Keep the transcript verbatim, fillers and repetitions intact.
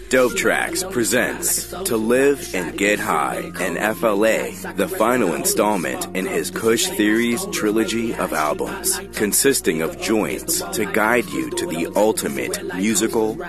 Dope Tracks presents To Live and Get High and F L A, the final installment in his Kush Theories trilogy of albums, consisting of joints to guide you to the ultimate musical